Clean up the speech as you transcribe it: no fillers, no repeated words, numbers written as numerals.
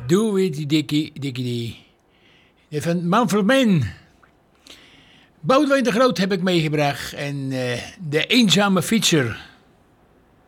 Doe it, die dikkie. Van Manfred Mann. Boudewijn de Groot heb ik meegebracht. En de eenzame fietser.